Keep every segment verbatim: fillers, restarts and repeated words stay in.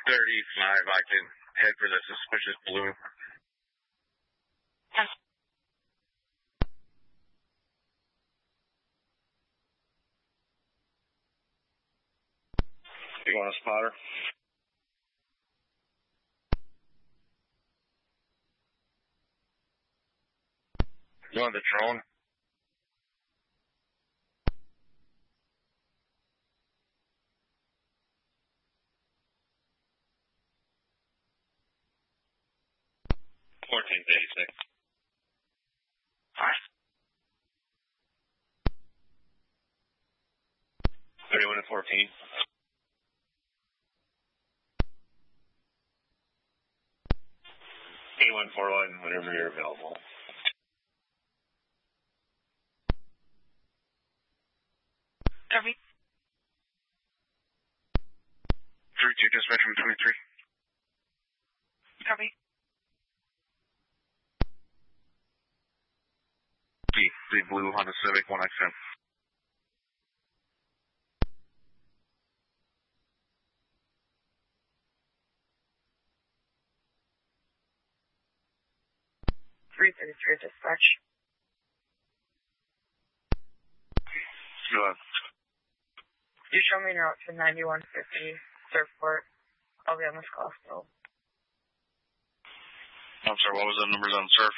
thirty-five, I can head for the suspicious blue. Yes. You want a spotter? You want the drone? fourteen eighty-six. Alright. thirty-one to fourteen. eighty-one forty-one, whenever you're available. Copy. three two, dispatch from twenty-three. Copy. D, the blue Honda Civic one X M. three thirty-three, dispatch. Go ahead. You show me route to ninety-one fifty, Surfport. I'll be on this call still. I'm sorry, what was the numbers on Surf?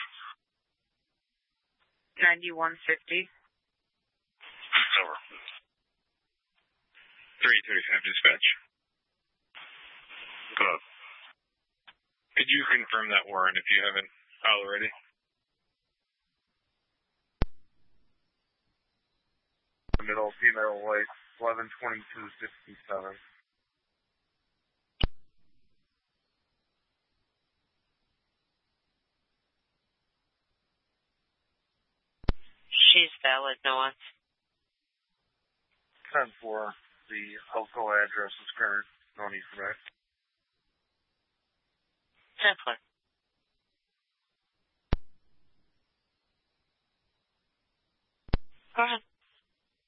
ninety-one fifty. Over. three thirty-five, dispatch. Go ahead. Could you confirm that warrant if you haven't already? Middle female white, eleven twenty-two sixty-seven. She's valid, Noah. ten four, the Elko address is current. No need for that. ten four. Go ahead.